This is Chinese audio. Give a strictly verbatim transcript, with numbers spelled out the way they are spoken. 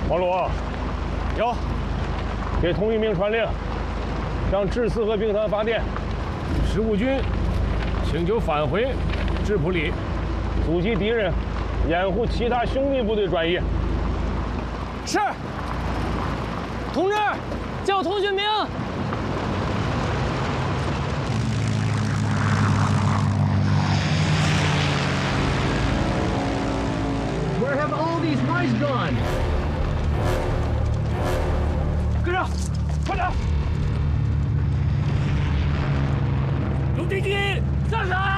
王鲁， 有， 给同一名传令，让至四河兵团发电，十五军请求返回质朴里，阻击敌人，掩护其他兄弟部队转移。 是。同志，叫通讯兵。 Where have all these mice gone? 跟上，快点！ 有敌机，上山！